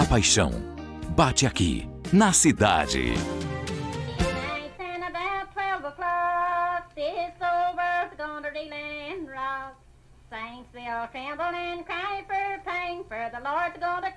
paixão bate aqui, na cidade. Saints, they all tremble and cry for pain, for the Lord's gonna